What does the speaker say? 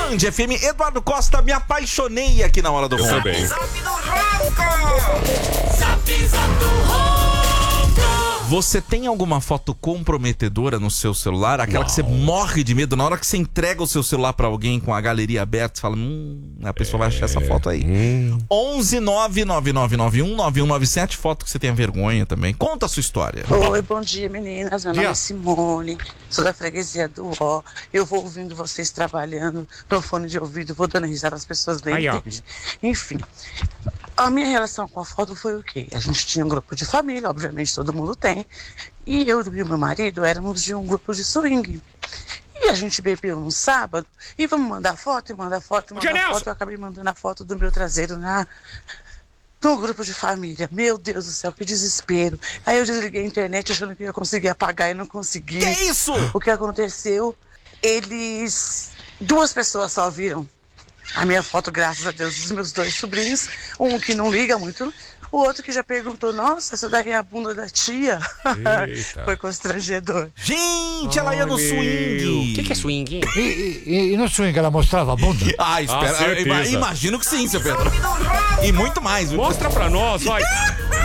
Band FM, Eduardo Costa, me apaixonei aqui na hora do ronco. Também. Zap do ronco! Zap do ronco! Você tem alguma foto comprometedora no seu celular? Aquela que você morre de medo na hora que você entrega o seu celular pra alguém com a galeria aberta, você fala, a pessoa vai achar essa foto aí. 11 99991 9197, foto que você tenha vergonha também. Conta a sua história. Oi, bom dia, meninas. Meu nome é Simone, sou da freguesia do Ó. Eu vou ouvindo vocês trabalhando no fone de ouvido, vou dando risada, as pessoas bem entendem. Enfim, a minha relação com a foto foi o quê? A gente tinha um grupo de família, obviamente todo mundo tem, e eu e meu marido éramos de um grupo de swing. E a gente bebeu um sábado, e vamos mandar foto, mandar foto. Eu acabei mandando a foto do meu traseiro no grupo de família. Meu Deus do céu, que desespero. Aí eu desliguei a internet achando que ia conseguir apagar e não consegui. Que isso? O que aconteceu? Duas pessoas só viram a minha foto, graças a Deus, dos meus dois sobrinhos. Um que não liga muito, o outro que já perguntou, nossa, essa daí é a bunda da tia. Foi constrangedor. Gente, ela ia no swing. O que é swing? E no swing ela mostrava a bunda? Espera. certeza. Imagino que sim, seu Pedro. E muito mais. Mostra pra nós, vai.